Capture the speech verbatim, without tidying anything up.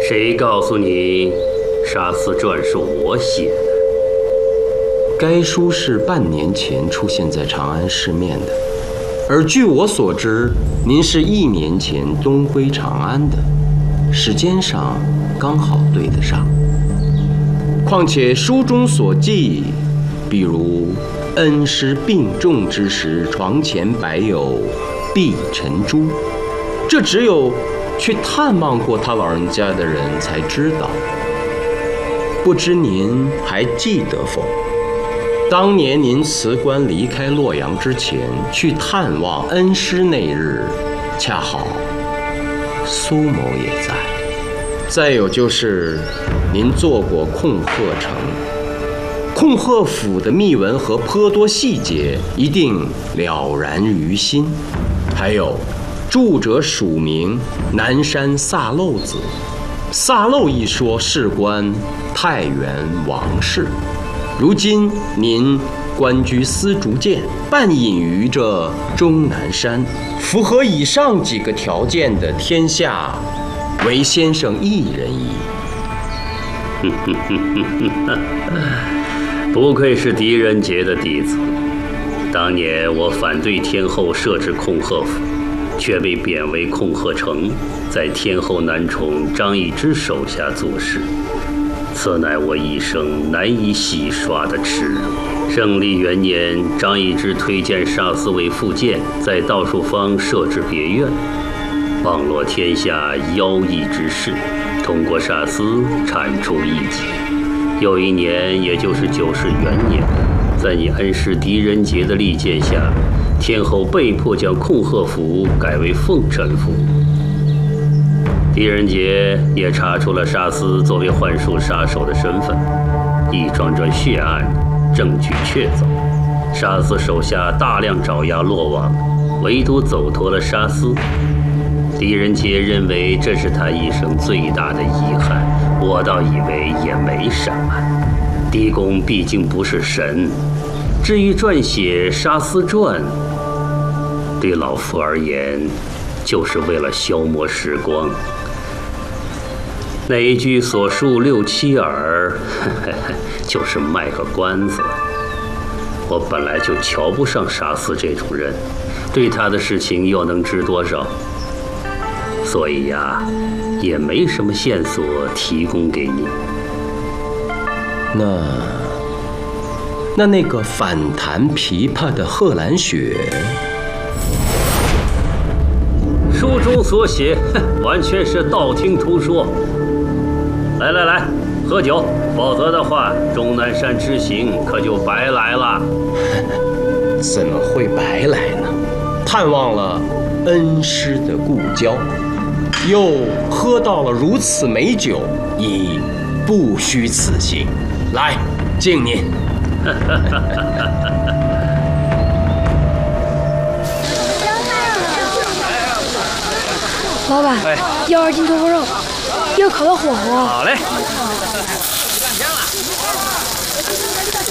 谁告诉你《沙司传》是我写的？ 该书是半年前出现在长安市面的，而据我所知，您是一年前东归长安的，时间上刚好对得上。况且书中所记，比如恩师病重之时，床前摆有碧晨珠，这只有去探望过他老人家的人才知道。不知您还记得否？当年您辞官离开洛阳之前，去探望恩师那日，恰好苏某也在。再有就是，您做过控鹤城，控鹤府的秘闻和颇多细节一定了然于心。还有，著者署名南山萨漏子，萨漏一说事关太原王氏。如今您官居丝竹监，半隐于这终南山，符合以上几个条件的天下，唯先生一人矣。 不愧是狄仁杰的弟子。当年我反对天后设置控鹤府，却被贬为控鹤城，在天后男宠张易之手下做事。此乃我一生难以洗刷的耻辱。圣历元年，张易之推荐沙司为副监，在道术坊设置别院，网罗天下妖异之事，通过沙司铲除异己。有一年，也就是九世元年，在你恩师狄仁杰的力荐下，天后被迫将控鹤府改为凤臣府。狄仁杰也查出了沙司作为幻术杀手的身份，一桩桩血案，证据确凿。沙司手下大量爪牙落网，唯独走脱了沙司。狄仁杰认为这是他一生最大的遗憾，我倒以为也没什么。狄公毕竟不是神，至于撰写《沙司传》，对老夫而言，就是为了消磨时光。那一句所述六七耳，就是卖个关子。我本来就瞧不上沙司这种人，对他的事情又能知多少？所以呀，也没什么线索提供给你。 那那那个反弹琵琶的贺兰雪， 书中所写完全是道听途说。来来来，喝酒，否则的话，终南山之行可就白来了。 怎么会白来呢？探望了恩师的故交，又喝到了如此美酒，已不虚此行。来，敬您。 老板，要二斤头发肉，要烤到火候。 好嘞。